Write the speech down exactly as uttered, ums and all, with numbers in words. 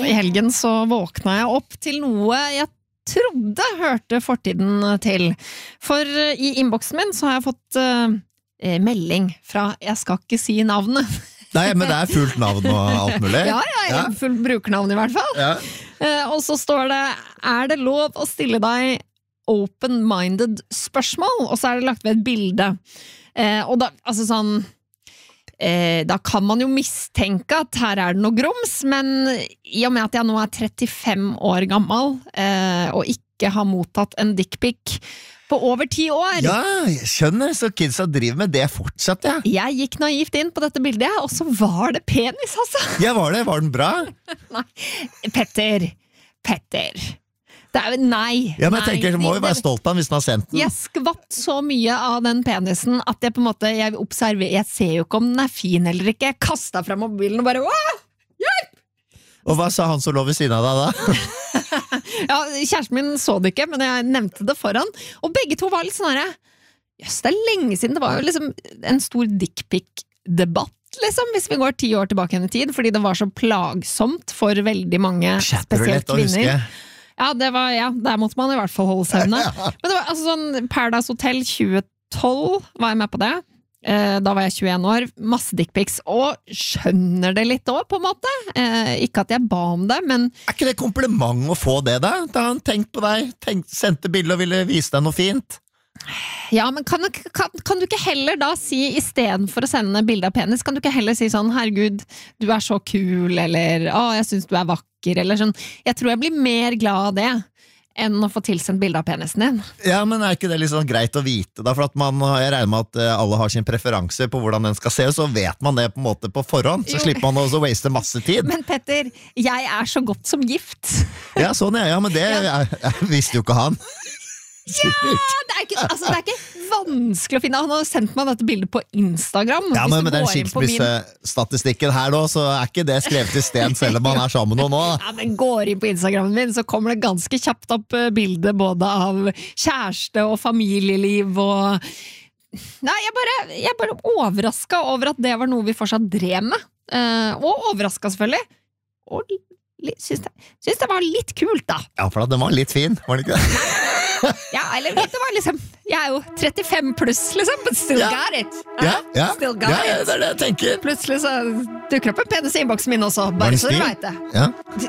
I helgen så våkna jeg opp til noe jeg trodde hørte fortiden til. For I innboksen min så har jeg fått uh, melding fra, jeg skal ikke si navnet. Nei, men det er fullt navn og alt mulig. Ja, ja, ja. Fullt brukernavn I hvert fall. Ja. Uh, og så står det, er det lov å stille deg open-minded spørsmål? Og så er det lagt ved et bilde. Uh, og da, altså sånn, uh, da kan man jo mistenke at her er det noe grums, men I og med at jeg nå er trettifem år gammel, uh, og ikke har mottatt en dickpic på over ti år. Ja, jeg skjønner, så kidsa driver med det fortsatt, ja. Jeg gikk naivt inn på dette bildet, og så var det penis, altså. Ja, var det? Var den bra? Nei, Petter, Petter. Det er jo, nei. Ja, men jeg nei, tenker, du må jo være stolt av den hvis den har sendt den. Jeg skvatt så mye av den penisen, at jeg på en måte, jeg observerer, jeg ser jo ikke om den er fin eller ikke. Jeg kastet fra mobilen og bare, åh, hjelp! Og hva sa han som lå ved siden av deg da? Ja, kjæresten min så det ikke, men jeg nevnte det foran. Og begge to var litt sånn her, jøss, det er lenge siden, det var jo liksom en stor dickpic-debatt, liksom, hvis vi går ti år tilbake i tid, fordi det var så plagsomt for veldig mange, spesielt kvinner. Ja, det var, ja, der måtte man i hvert fall holde søvne. Men det var altså sånn, Paradise Hotel tjue tolv var jeg med på det. Da var jeg tjueen år, masse dickpics, og skjønner det litt også, på en måte. Eh, ikke at jeg ba om det, men... Er ikke det kompliment å få det da? Da han tenkt på deg, tenkt, sendte bilder og ville vise deg noe fint? Ja, men kan, kan, kan du ikke heller da si, I stedet for å sende bilder av penis, kan du ikke heller si sånn, herregud, du er så kul, eller, å, jeg synes du er vakker, eller sånn. Jeg tror jeg blir mer glad av det, enn å få tilsendt bilde av penisen din. Ja, men er ikke det litt sånn greit å vite da? For at man, jeg regner med at alle har sin preferanse på hvordan den skal se, så vet man det på en måte på forhånd, så jo. Slipper man også å waste masse tid. Men Petter, jeg er så godt som gift. Ja, sånn er ja, men det ja. Jeg, jeg visste jo ikke han. Ja, det er, ikke, altså, det er ikke vanskelig å finne. Han har sendt meg dette bildet på Instagram. Ja, men med den skilsmissestatistikken her nå, så er ikke det skrevet I sten selv om man er sammen med noen nå. Ja, men går inn på Instagrammen min, så kommer det ganske kjapt opp bilder både av kjæreste og familieliv og... Nei, jeg bare, jeg bare overrasket over at det var noe vi fortsatt drev med. Og overrasket selvfølgelig. Og syns det, syns det var litt kult da. Ja, for at den var litt fin, var det ikke det? Ja, eller det var liksom jeg er jo trettifem pluss liksom, but still ja. Got it ja, ja. Still got ja, ja, it det er det jeg tenker. Plutselig så dukker opp en penis I innboksen min også, bare så du vet det ja.